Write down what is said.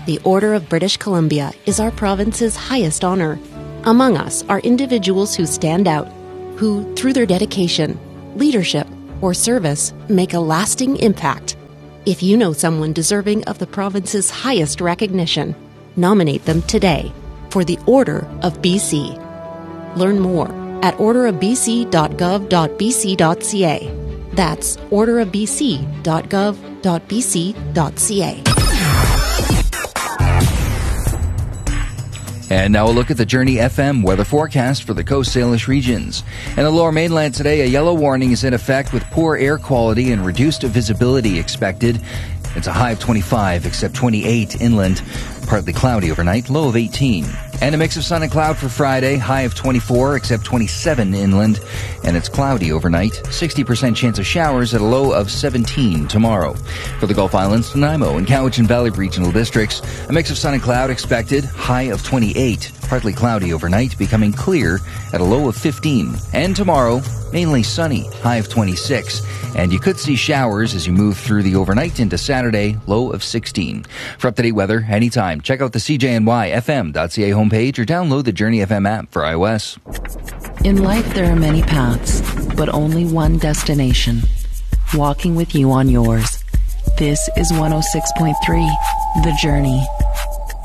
The Order of British Columbia is our province's highest honor. Among us are individuals who stand out, who, through their dedication, leadership, or service, make a lasting impact. If you know someone deserving of the province's highest recognition, nominate them today for the Order of BC. Learn more at orderofbc.gov.bc.ca. That's orderofbc.gov.bc.ca. And now a look at the Journey FM weather forecast for the Coast Salish regions. In the Lower Mainland today, a yellow warning is in effect with poor air quality and reduced visibility expected. It's a high of 25, except 28 inland. Partly cloudy overnight, low of 18. And a mix of sun and cloud for Friday, high of 24, except 27 inland. And it's cloudy overnight, 60% chance of showers at a low of 17 tomorrow. For the Gulf Islands, Nanaimo and Cowichan Valley regional districts, a mix of sun and cloud expected, high of 28. Partly cloudy overnight, becoming clear at a low of 15. And tomorrow, mainly sunny, high of 26. And you could see showers as you move through the overnight into Saturday, low of 16. For up-to-date weather, anytime, check out the CJNYFM.ca homepage or download the Journey FM app for iOS. In life, there are many paths, but only one destination. Walking with you on yours. This is 106.3, The Journey.